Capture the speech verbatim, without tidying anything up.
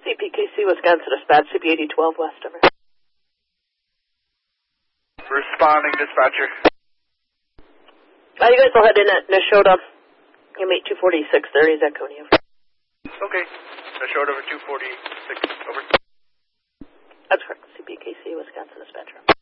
C P K C, Wisconsin Dispatch, C P eighty twelve West, over. Responding, dispatcher. Uh, you guys will head in at Neshota. You meet two forty-six thirty, Zachony, over. Okay. Neshota over two forty-six, over. That's correct, C P K C, Wisconsin Dispatcher.